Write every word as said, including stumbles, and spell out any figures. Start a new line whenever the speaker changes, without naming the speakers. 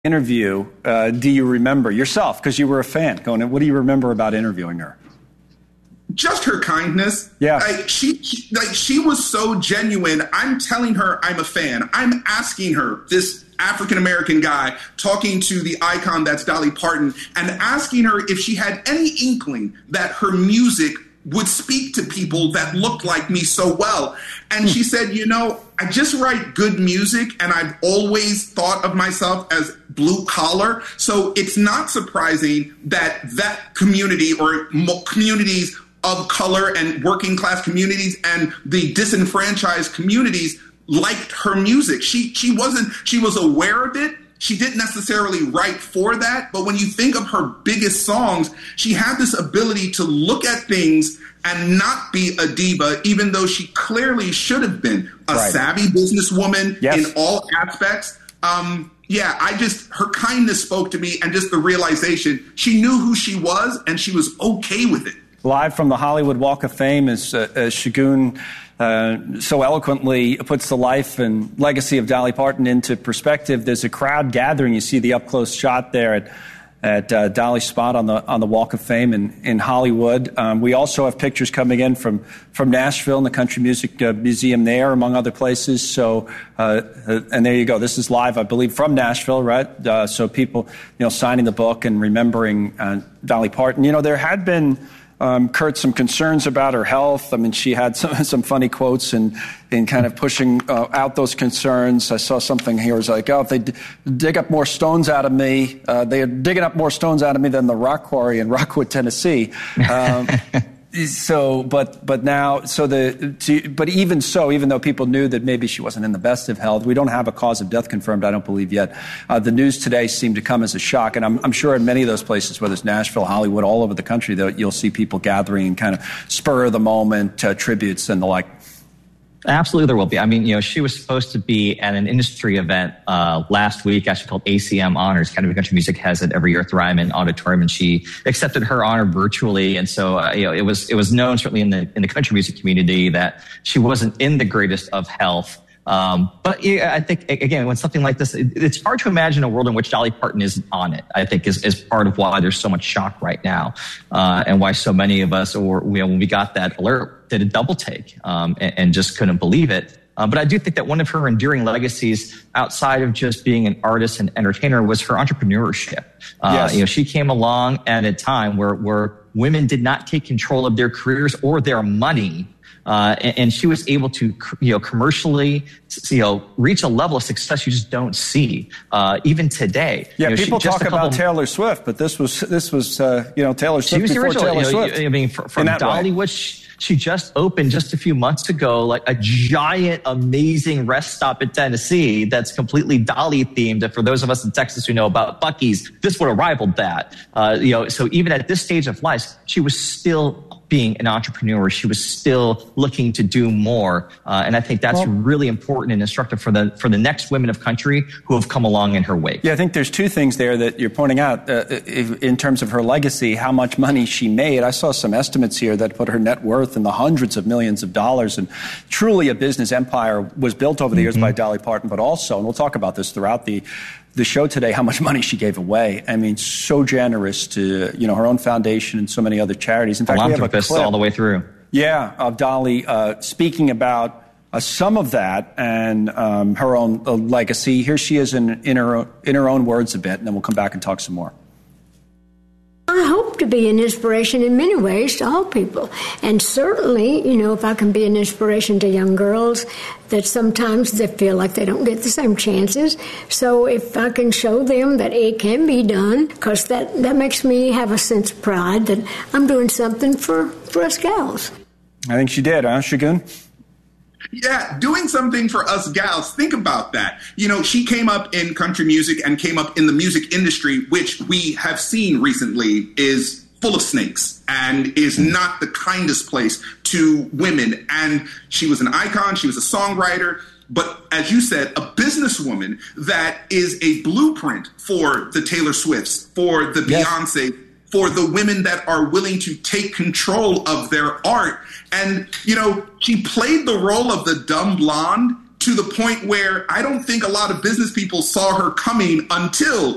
interview uh, do you remember yourself? Because you were a fan. Going, what do you remember about interviewing her?
Just her kindness.
Yeah.
Like she, she, like she was so genuine. I'm telling her I'm a fan. I'm asking her, this African-American guy talking to the icon that's Dolly Parton, and asking her if she had any inkling that her music would speak to people that looked like me so well. And she said, you know, I just write good music, and I've always thought of myself as blue collar. So it's not surprising that that community or mo- communities of color and working class communities and the disenfranchised communities liked her music. She she wasn't, she was aware of it. She didn't necessarily write for that, but when you think of her biggest songs, she had this ability to look at things and not be a diva, even though she clearly should have been a
right.
savvy businesswoman
yes.
in all aspects. Um, yeah, I just, her kindness spoke to me, and just the realization she knew who she was and she was okay with it.
Live from the Hollywood Walk of Fame, as, uh, as Shagun uh, so eloquently puts the life and legacy of Dolly Parton into perspective. There's a crowd gathering. You see the up-close shot there at, at uh, Dolly's spot on the on the Walk of Fame in, in Hollywood. Um, we also have pictures coming in from, from Nashville and the Country Music uh, Museum there, among other places. So, uh, and there you go. This is live, I believe, from Nashville, right? Uh, so people, you know, signing the book and remembering uh, Dolly Parton. You know, there had been... Um, Kurt, some concerns about her health. I mean, she had some, some funny quotes in, in kind of pushing uh, out those concerns. I saw something here. It was like, oh, if they d- dig up more stones out of me, uh, they are digging up more stones out of me than the rock quarry in Rockwood, Tennessee. Um, so, but but now, so the, to, but even so, even though people knew that maybe she wasn't in the best of health, we don't have a cause of death confirmed, I don't believe yet. Uh, the news today seemed to come as a shock, and I'm, I'm sure in many of those places, whether it's Nashville, Hollywood, all over the country, that you'll see people gathering and kind of spur of the moment uh, tributes and the like.
Absolutely, there will be. I mean, you know, she was supposed to be at an industry event uh, last week, actually called A C M Honors. Academy of Country Music has it every year at the Ryman Auditorium, and she accepted her honor virtually. And so, uh, you know, it was it was known certainly in the in the country music community that she wasn't in the greatest of health. Um, but yeah, I think, again, when something like this, it, it's hard to imagine a world in which Dolly Parton isn't on it, I think is, is part of why there's so much shock right now, uh, and why so many of us, or you know, when we got that alert, did a double take, um, and, and just couldn't believe it. Uh, but I do think that one of her enduring legacies outside of just being an artist and entertainer was her entrepreneurship. Uh,
yes.
You know, she came along at a time where, where women did not take control of their careers or their money. Uh, and, and she was able to, you know, commercially, you know, reach a level of success you just don't see, uh, even today.
Yeah,
you know,
people
she,
talk about Taylor Swift, but this was, this was, uh, you know, Taylor Swift
she was the
before
original,
Taylor
you know,
Swift.
I mean, from, from Dollywood, she, she just opened just a few months ago, like a giant, amazing rest stop in Tennessee that's completely Dolly themed. And for those of us in Texas who know about Buc-ee's, this would have rivaled that. Uh, you know, so even at this stage of life, she was still being an entrepreneur. She was still looking to do more. Uh, and I think that's well, really important and instructive for the for the next women of country who have come along in her wake.
Yeah, I think there's two things there that you're pointing out uh, in terms of her legacy, how much money she made. I saw some estimates here that put her net worth in the hundreds of millions of dollars, and truly a business empire was built over the years mm-hmm. by Dolly Parton, but also, and we'll talk about this throughout the the show today, how much money she gave away. I mean, so generous to, you know, her own foundation and so many other charities. In fact, we have a clip
all the way through.
Yeah, of Dolly uh, speaking about uh, some of that and um, her own uh, legacy. Here she is in, in, her, in her own words a bit, and then we'll come back and talk some more.
I hope to be an inspiration in many ways to all people. And certainly, you know, if I can be an inspiration to young girls that sometimes they feel like they don't get the same chances. So if I can show them that it can be done, because that, that makes me have a sense of pride that I'm doing something for, for us gals.
I think she did, huh, Shagun?
Yeah, doing something for us gals. Think about that. You know, she came up in country music and came up in the music industry, which we have seen recently is full of snakes and is not the kindest place to women. And she was an icon. She was a songwriter. But as you said, a businesswoman that is a blueprint for the Taylor Swifts, for the yes. Beyonce, for the women that are willing to take control of their art. And, you know, she played the role of the dumb blonde to the point where I don't think a lot of business people saw her coming until